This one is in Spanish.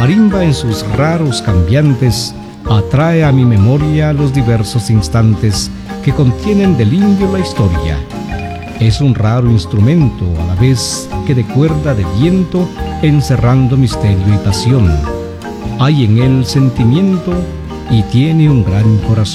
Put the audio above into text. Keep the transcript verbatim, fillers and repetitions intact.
marimba en sus raros cambiantes atrae a mi memoria los diversos instantes que contienen del indio la historia. Es un raro instrumento a la vez que de cuerda de viento, encerrando misterio y pasión. Hay en él sentimiento y tiene un gran corazón.